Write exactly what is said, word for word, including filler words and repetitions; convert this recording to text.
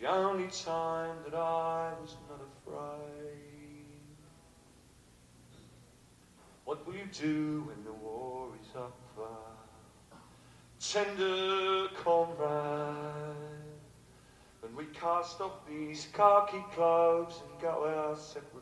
the only time that I was not afraid. What will you do when the war is over, tender comrade? When we cast off these khaki clothes and go our separate